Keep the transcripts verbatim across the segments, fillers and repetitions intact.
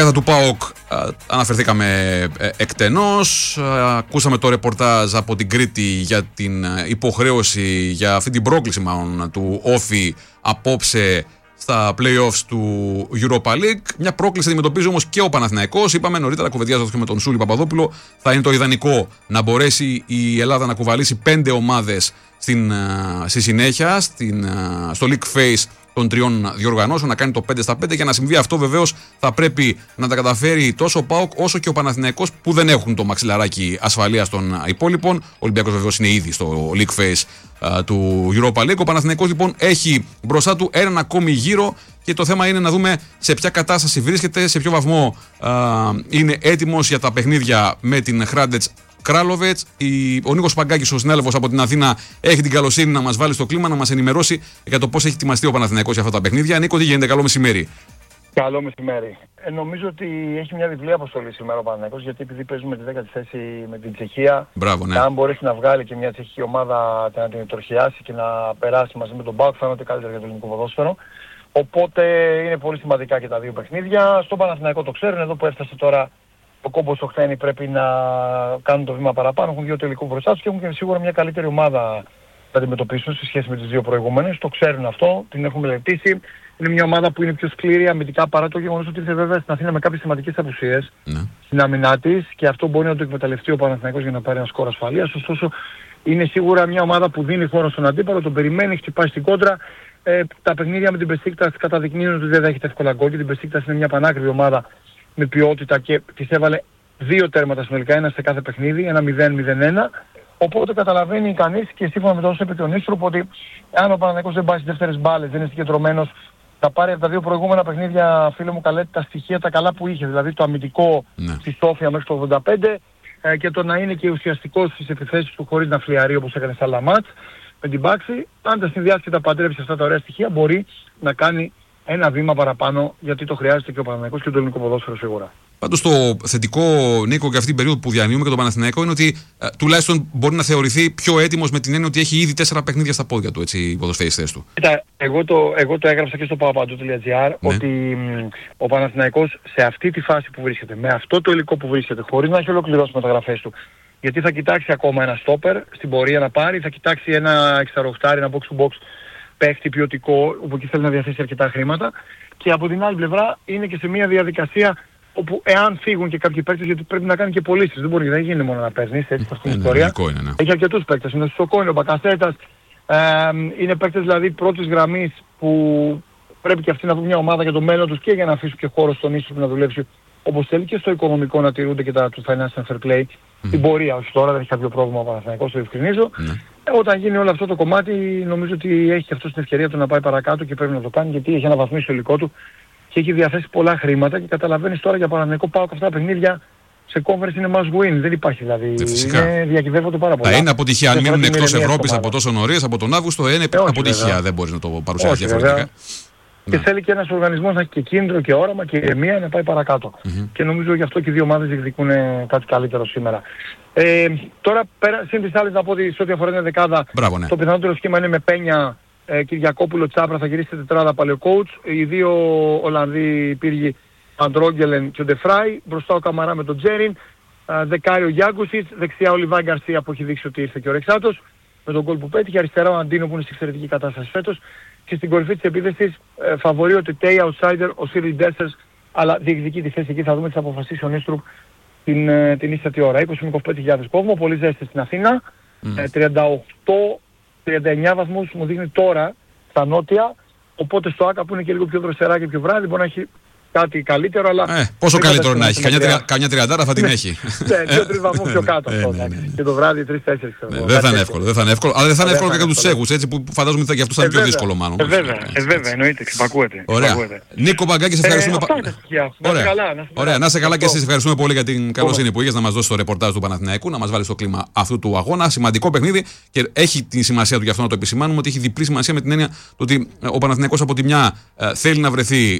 Κατά του ΠΑΟΚ αναφερθήκαμε εκτενώς. Ακούσαμε το ρεπορτάζ από την Κρήτη για την υποχρέωση, για αυτή την πρόκληση μάλλον του Όφη απόψε στα play-offs του Europa League. Μια πρόκληση αντιμετωπίζει όμως και ο Παναθηναϊκός. Είπαμε νωρίτερα, κουβεντιάζοντας και με τον Σούλη Παπαδόπουλο, θα είναι το ιδανικό να μπορέσει η Ελλάδα να κουβαλήσει πέντε ομάδες στην, στη συνέχεια, στην, στο League Phase των τριών διοργανώσεων, να κάνει το πέντε στα πέντε. Για να συμβεί αυτό, βεβαίως, θα πρέπει να τα καταφέρει τόσο ο ΠΑΟΚ όσο και ο Παναθηναϊκός, που δεν έχουν το μαξιλαράκι ασφαλείας των υπόλοιπων. Ο Ολυμπιακός, βεβαίως, είναι ήδη στο League Phase α, του Europa League. Ο Παναθηναϊκός, λοιπόν, έχει μπροστά του έναν ακόμη γύρο και το θέμα είναι να δούμε σε ποια κατάσταση βρίσκεται, σε ποιο βαθμό α, είναι έτοιμος για τα παιχνίδια με την Hrádec Kralovic. Ο Νίκος Παγκάκης, ο συνάδελφος από την Αθήνα, έχει την καλοσύνη να μας βάλει στο κλίμα, να μας ενημερώσει για το πώς έχει ετοιμαστεί ο Παναθηναϊκός για αυτά τα παιχνίδια. Νίκο, τι γίνεται? Καλό μεσημέρι. Καλό μεσημέρι. Ε, νομίζω ότι έχει μια διπλή αποστολή σήμερα ο Παναθηναϊκός, γιατί επειδή παίζουμε τη δέκατη θέση με την Τσεχία, Μπράβο, ναι. αν μπορέσει να βγάλει και μια τσεχική ομάδα να την ετορχιάσει και να περάσει μαζί με τον ΠΑΟΚ, θα είναι ότι καλύτερα για το ελληνικό ποδόσφαιρο. Οπότε είναι πολύ σημαντικά και τα δύο παιχνίδια. Στο Παναθηναϊκό το ξέρουν, εδώ που έφτασε τώρα ο κόμπος ο Χθένη, πρέπει να κάνουν το βήμα παραπάνω. Έχουν δύο τελικού μπροστά τους και έχουν και σίγουρα μια καλύτερη ομάδα να αντιμετωπίσουν σε σχέση με τις δύο προηγούμενες. Το ξέρουν αυτό, την έχουν μελετήσει. Είναι μια ομάδα που είναι πιο σκληρή αμυντικά, παρά το γεγονός ότι ήρθε βέβαια στην Αθήνα με κάποιες θεματικές απουσίες ναι. στην άμυνά της, και αυτό μπορεί να το εκμεταλλευτεί ο Παναθηναϊκός για να πάρει ένα σκορ ασφαλείας. Ωστόσο, είναι σίγουρα μια ομάδα που δίνει χώρο στον αντίπαλο, τον περιμένει, χτυπάει στην κόντρα. Ε, τα παιχνίδια με την Μπεσίκτας καταδεικνύουν ότι δεν δέχεται εύκολα γκολ, και την Μπεσίκτας είναι μια πανάκριβη ομάδα με ποιότητα και της έβαλε δύο τέρματα συνολικά, ένα σε κάθε παιχνίδι, ένα μηδέν μηδέν ένα. Οπότε καταλαβαίνει κανείς, και σύμφωνα με το όσο είπε και ο Νίστρου, ότι αν ο Παναθηναϊκός δεν πάει στις δεύτερες μπάλες, δεν είναι συγκεντρωμένος, θα πάρει από τα δύο προηγούμενα παιχνίδια, φίλε μου Καλέτη, τα στοιχεία τα καλά που είχε. Δηλαδή το αμυντικό ναι. στη Σόφια μέχρι το ογδόντα πέντε ε, και το να είναι και ουσιαστικός στις επιθέσεις του χωρίς να φλιαρεί όπως έκανε στα άλλα μάτς με την Πάξη. Αν τα συνδυάσει και τα παντρέψει αυτά τα ωραία στοιχεία, μπορεί να κάνει ένα βήμα παραπάνω, γιατί το χρειάζεται και ο Παναθηναϊκός και το ελληνικό ποδόσφαιρο σίγουρα. Πάντως το θετικό, Νίκο, και αυτή την περίοδο που διανύουμε και το Παναθηναϊκό είναι ότι ε, τουλάχιστον μπορεί να θεωρηθεί πιο έτοιμος, με την έννοια ότι έχει ήδη τέσσερα παιχνίδια στα πόδια του, έτσι, οι ποδοσφαιριστές του. Κοίτα, εγώ το, εγώ το έγραψα και στο παπαντού τελεία τζι άρ, ναι. ότι μ, ο Παναθηναϊκός σε αυτή τη φάση που βρίσκεται, με αυτό το υλικό που βρίσκεται, χωρίς να έχει ολοκληρώσει μεταγραφές του, γιατί θα κοιτάξει ακόμα ένα στόπερ στην πορεία να πάρει, θα κοιτάξει ένα εξαροχτάρι, ένα box to box παίχτη ποιοτικό, όπου εκεί θέλει να διαθέσει αρκετά χρήματα, και από την άλλη πλευρά είναι και σε μια διαδικασία όπου εάν φύγουν και κάποιοι παίκτες, γιατί πρέπει να κάνει και πωλήσεις, δεν μπορεί, δεν γίνει μόνο να παίρνεις, έτσι, αυτή την ιστορία. Είναι, ναι. Έχει αρκετούς παίκτες, είναι ο Σοκό, είναι ο Μπακασέτας, ε, είναι παίκτες δηλαδή πρώτης γραμμής που πρέπει και αυτοί να βρουν μια ομάδα για το μέλλον τους, και για να αφήσουν και χώρο στον ίσο να δουλέψει όπως θέλει, και στο οικονομικό να τηρούνται και τα του financial fair play. Mm. Την πορεία, όχι τώρα, δεν έχει κάποιο πρόβλημα ο Παναθηναϊκός, το διευκρινίζω. Mm. Ε, όταν γίνει όλο αυτό το κομμάτι, νομίζω ότι έχει και αυτό την ευκαιρία του να πάει παρακάτω και πρέπει να το κάνει, γιατί έχει αναβαθμίσει το υλικό του και έχει διαθέσει πολλά χρήματα, και καταλαβαίνεις τώρα για Παναθηναϊκό ΠΑΟΚ αυτά τα παιχνίδια σε conference είναι must win. Δεν υπάρχει δηλαδή. Είναι, διακυβεύονται πάρα πολλά. Θα είναι αποτυχία αν μείνουν εκτός Ευρώπης από τόσο νωρίς, από τον Αύγουστο, είναι ε, αποτυχία. Βέβαια. Δεν μπορείς να το παρουσιάσεις διαφορετικά. Βέβαια. Και ναι. θέλει και ένας οργανισμός να έχει και κίνητρο και όραμα και ηρεμία να πάει παρακάτω. Mm-hmm. Και νομίζω γι' αυτό και οι δύο ομάδες διεκδικούν κάτι καλύτερο σήμερα. Ε, τώρα, πέρα, συν τις άλλες, να πω ότι σε ό,τι αφορά την δεκάδα, Μπράβο, ναι. το πιθανότερο σχήμα είναι με Πένια, ε, Κυριακόπουλο, Τσάπρα, θα γυρίσει τετράδα παλαιοκόουτς. Οι δύο Ολλανδοί πύργοι, Αντρόγγελεν και ο Ντεφράι. Μπροστά ο Καμαρά με τον Τζέριν. Ε, δεκάριο Γιάγκουσιτς. Δεξιά ο Λιβάη Γκαρσία, που έχει δείξει ότι ήρθε και ο Ρεξάτος με τον γκολ που πέτυχε. Αριστερά ο Αντίνο, που είναι σε εξαιρετική κατάσταση φέτος. Και στην κορυφή της επίθεσης ε, φαβορεί ο Τετέι, outsider, ο Σίρι Ντέσσερς, αλλά διεκδικεί τη θέση εκεί. Θα δούμε τι θα αποφασίσει ο Νίστρουπ την, ε, την ίστατη ώρα. είκοσι με είκοσι πέντε χιλιάδες κόσμο, πολύ ζέστη στην Αθήνα. Mm. Ε, τριάντα οκτώ τριάντα εννιά βαθμούς μου δείχνει τώρα στα νότια. Οπότε στο Άκα, που είναι και λίγο πιο δροσερά και πιο βράδυ, μπορεί να έχει κάτι καλύτερο, αλλά... Ε, πόσο καλύτερο να έχει, καμιά τριαντάρα θα την έχει. Ναι, δύο-τρεις βαθμούς πιο κάτω αυτό. Και το βράδυ τρεις-τέσσερις. Δεν θα είναι εύκολο, δεν θα είναι εύκολο. Αλλά δεν θα είναι εύκολο και για τους Τσέχους, έτσι, που φαντάζομαι ότι για αυτούς θα είναι πιο δύσκολο μάλλον. Ε, βέβαια, βέβαια, εννοείται, ξυπακούεται. Ωραία. Νίκο Παγκάκη, σε ευχαριστούμε πολύ. Ωραία, να είσαι καλά και εσείς. Ευχαριστούμε πολύ για την καλοσύνη που είχες να μας δώσεις το ρεπορτάζ του Παναθηναϊκού, να μας βάλεις στο κλίμα αυτού του αγώνα. Σημαντικό παιχνίδι, και έχει τη σημασία του, γι' αυτό να το επισημάνουμε, ότι έχει διπλή σημασία, με την έννοια ότι ο Παναθηναϊκός από τη μια θέλει να βρεθεί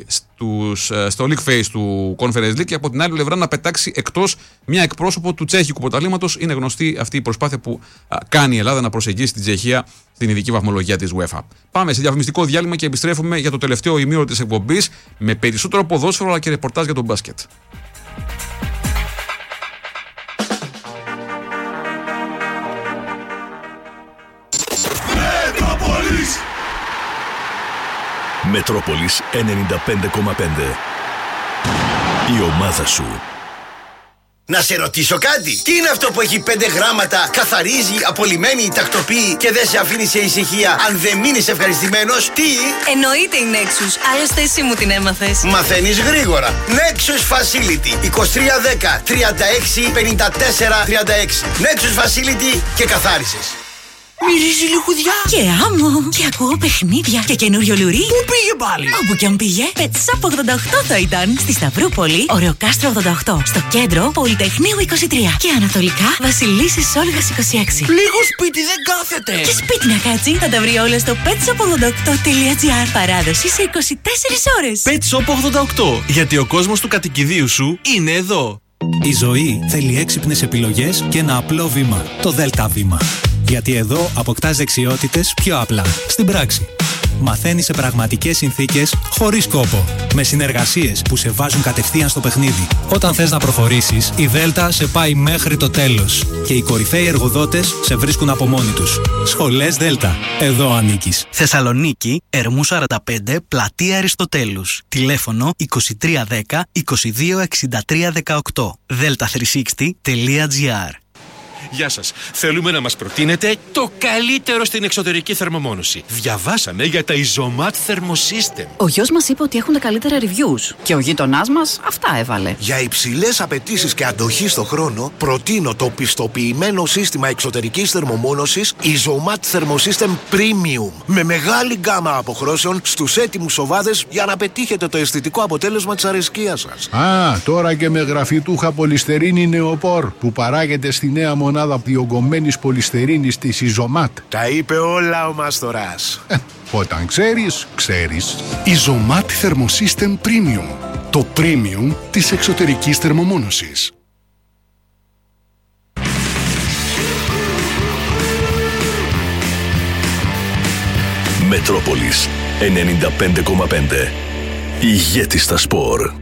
τους, στο League Phase του Conference League και από την άλλη πλευρά να πετάξει εκτός μια εκπρόσωπο του τσέχικου πρωταθλήματος. Είναι γνωστή αυτή η προσπάθεια που α, κάνει η Ελλάδα να προσεγγίσει την Τσεχία στην ειδική βαθμολογία της UEFA. Πάμε σε διαφημιστικό διάλειμμα και επιστρέφουμε για το τελευταίο ημίωρο της εκπομπής με περισσότερο ποδόσφαιρο αλλά και ρεπορτάζ για τον μπάσκετ. Μετρόπολης ενενήντα πέντε κόμμα πέντε. Η ομάδα σου. Να σε ρωτήσω κάτι. Τι είναι αυτό που έχει πέντε γράμματα, καθαρίζει, απολυμμένει, τακτοποιεί και δεν σε αφήνει σε ησυχία αν δεν μείνεις ευχαριστημένος? Τι? Εννοείται η Nexus. Άλλωστε εσύ μου την έμαθες. Μαθαίνεις γρήγορα. Nexus Facility είκοσι τρία δέκα τριάντα έξι πενήντα τέσσερα τριάντα έξι. Nexus Facility και καθάρισες. Μυρίζει λιχουδιά και άμμο και ακούω παιχνίδια και καινούριο λουρί. Πού πήγε πάλι? Όπου κι αν πήγε, Pet Shop ογδόντα οκτώ θα ήταν. Στη Σταυρούπολη, Ωρεοκάστρο ογδόντα οκτώ. Στο κέντρο, Πολυτεχνείου είκοσι τρία. Και ανατολικά, Βασιλίσσης Όλγας είκοσι έξι. Λίγο σπίτι δεν κάθεται. Και σπίτι να κάτσει, θα τα βρει όλα στο πετ σοπ ογδόντα οκτώ τελεία τζι άρ. Παράδοση σε είκοσι τέσσερις ώρες. Pet Shop ογδόντα οκτώ. Γιατί ο κόσμος του κατοικιδίου σου είναι εδώ. Η ζωή θέλει έξυπνες επιλογές και ένα απλό βήμα. Το Δέλτα Βήμα. Γιατί εδώ αποκτάς δεξιότητες πιο απλά, στην πράξη. Μαθαίνεις σε πραγματικές συνθήκες, χωρίς κόπο. Με συνεργασίες που σε βάζουν κατευθείαν στο παιχνίδι. Όταν θες να προχωρήσεις, η Δέλτα σε πάει μέχρι το τέλος. Και οι κορυφαίοι εργοδότες σε βρίσκουν από μόνοι τους. Σχολές Δέλτα. Εδώ ανήκεις. Θεσσαλονίκη, Ερμού σαράντα πέντε, Πλατεία Αριστοτέλους. Τηλέφωνο είκοσι τρία δέκα είκοσι δύο εξήντα τρία δεκαοκτώ. δέλτα τριακόσια εξήντα τελεία τζι άρ. Γεια σας. Θέλουμε να μας προτείνετε το καλύτερο στην εξωτερική θερμομόνωση. Διαβάσαμε για τα Isomat Thermosystem. Ο γιος μας είπε ότι έχουν τα καλύτερα reviews και ο γείτονάς μας αυτά έβαλε. Για υψηλές απαιτήσεις και αντοχή στο χρόνο, προτείνω το πιστοποιημένο σύστημα εξωτερικής θερμομόνωσης Isomat Thermosystem Premium. Με μεγάλη γκάμα αποχρώσεων στους έτοιμους σοβάδες για να πετύχετε το αισθητικό αποτέλεσμα της αρεσκίας σας. Α, τώρα και με γραφιτούχα πολυστερίνη νεοπόρ που παράγεται στη νέα μονάδα διογκωμένης πολυστερίνης της Isomat. Τα είπε όλα ο Μάστορας. Ε, όταν ξέρεις, ξέρεις. Isomat Thermosystem Premium. Το premium της εξωτερικής θερμομόνωσης. Μετρόπολης ενενήντα πέντε κόμμα πέντε. Ηγέτης στα σπορ.